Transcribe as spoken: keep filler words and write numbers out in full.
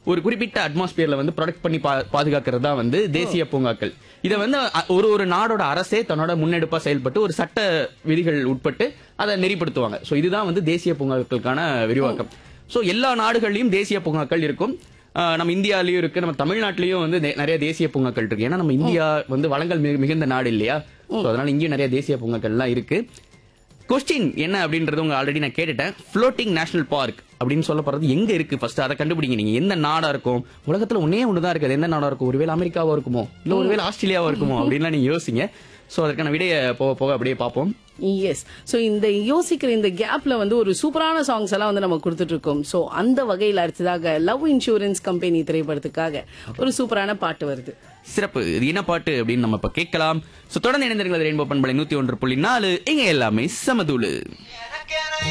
ஒரு குறிப்பிட்ட அட்மாஸ்பியர்ல வந்து ப்ரொடெக்ட் பண்ணி பாதுகாக்கிறது தான் வந்து தேசிய பூங்காக்கள். இதை வந்து ஒரு ஒரு நாடோட அரசே தன்னோட முன்னெடுப்பா செயல்பட்டு ஒரு சட்ட விதிகள் உட்பட்டு அதை நெறிப்படுத்துவாங்க. சோ இதுதான் வந்து தேசிய பூங்காக்களுக்கான விரிவாக்கம். சோ எல்லா நாடுகள்லயும் தேசிய பூங்காக்கள் இருக்கும். நம்ம இந்தியாலயும் இருக்கு, நம்ம தமிழ்நாட்டிலயும் வந்து நிறைய தேசிய பூங்காக்கள் இருக்கு. ஏன்னா நம்ம இந்தியா வந்து வளங்கள் மிகுந்த நாடு இல்லையா, அதனால இங்கேயும் நிறைய தேசிய பூங்காக்கள் எல்லாம் இருக்கு. கொஸ்டின் என்ன அப்படின்றது உங்க ஆல்ரெடி நான் கேட்டுட்டேன். ஃப்ளோட்டிங் நேஷனல் பார்க் அப்படின்னு சொல்ல போறது எங்க இருக்கு, ஃபர்ஸ்ட் அதை கண்டுபிடிங்க. நீங்க எந்த நாடா இருக்கும், உலகத்துல ஒன்னே ஒண்ணுதான் இருக்கு, எந்த நாடா இருக்கும்? ஒருவேளை அமெரிக்காவா இருக்குமோ, இல்ல ஒருவேளை ஆஸ்திரேலியாவா இருக்குமோ அப்படின்லாம் நீங்க யோசிங்க. சோ அதற்கான விடைய போக போக அப்படியே பார்ப்போம். எஸ். ஸோ இந்த யோசிக்கிற இந்த கேப்ல வந்து ஒரு சூப்பரான சாங்ஸ் எல்லாம் வந்து நம்ம கொடுத்துட்டு இருக்கோம். ஸோ அந்த வகையில் அடுத்ததாக லவ் இன்சூரன்ஸ் கம்பெனி திரைப்படத்துக்காக ஒரு சூப்பரான பாட்டு வருது. சிறப்பு. இது என்ன பாட்டு அப்படின்னு நம்ம இப்ப கேட்கலாம். சோ தொடர்ந்து இணைந்திருக்கிறது ரெயின்போ பண்பலை நூத்தி ஒன்று புள்ளி நாலு. இங்க எல்லாமே சமதூளு.